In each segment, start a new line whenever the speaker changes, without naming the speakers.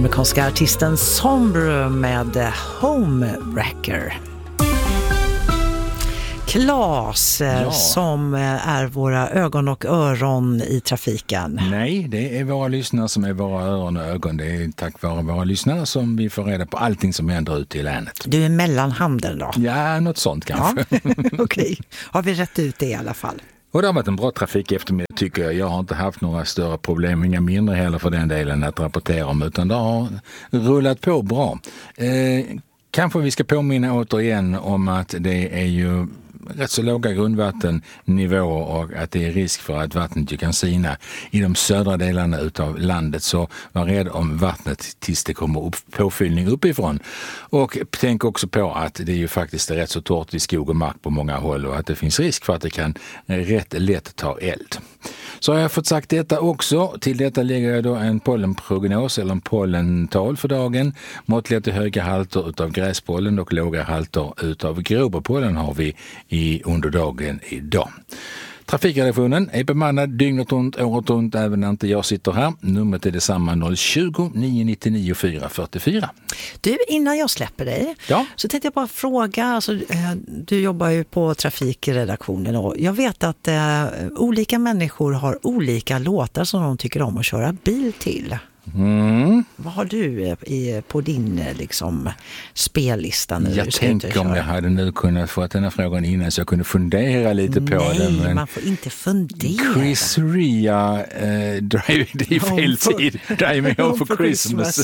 Amerikanska artisten Sombra med Homewrecker. Claes, som är våra ögon och öron i trafiken.
Nej, det är våra lyssnare som är våra öron och ögon. Det är tack vare våra lyssnare som vi får reda på allting som händer ute i länet.
Du är mellanhanden då?
Ja, något sånt kanske.
Ja. Okej, har vi rätt ut det i alla fall?
Och det har varit en bra trafik eftermiddag tycker jag. Jag har inte haft några större problem, inga mindre heller för den delen att rapportera om, utan det har rullat på bra. Kanske vi ska påminna återigen om att det är ju rätt så låga grundvattennivåer och att det är risk för att vattnet kan sina i de södra delarna utav landet, så var rädd om vattnet tills det kommer upp påfyllning uppifrån. Och tänk också på att det är ju faktiskt rätt så torrt i skog och mark på många håll och att det finns risk för att det kan rätt lätt ta eld. Så har jag fått sagt detta också. Till detta lägger jag då en pollenprognos eller en pollental för dagen. Måttliga till höga halter utav gräspollen och låga halter utav gråbergpollen har vi under dagen idag. Trafikredaktionen är bemannad dygnet runt, året runt, även när inte jag sitter här. Numret är detsamma 020-999 444.
Du, innan jag släpper dig så tänkte jag bara fråga, alltså, du jobbar ju på trafikredaktionen och jag vet att olika människor har olika låtar som de tycker om att köra bil till. Vad har du på din spellista nu?
Jag tänker om jag hade nu kunnat få den här frågan innan så jag kunde fundera lite på den.
Nej, man får inte fundera.
Chris Rea, Drive Me Home for Christmas.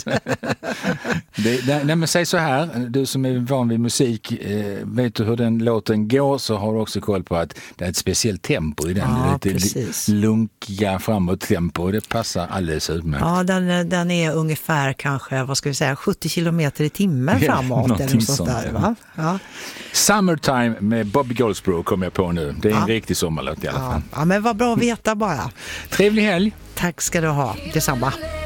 Nej, men säg så här, du som är van vid musik, vet du hur den låten går, så har du också koll på att det är ett speciellt tempo i den.
Ja,
lite lunkiga framåt tempo och det passar alldeles utmärkt.
Ja, den är ungefär kanske, 70 kilometer i timmen framåt. Eller sånt där, va? Ja.
Summertime med Bobby Goldsboro kommer jag på nu. Det är en riktig sommarlåt i alla fall.
Ja, men vad bra att veta bara.
Trevlig helg.
Tack ska du ha. Detsamma.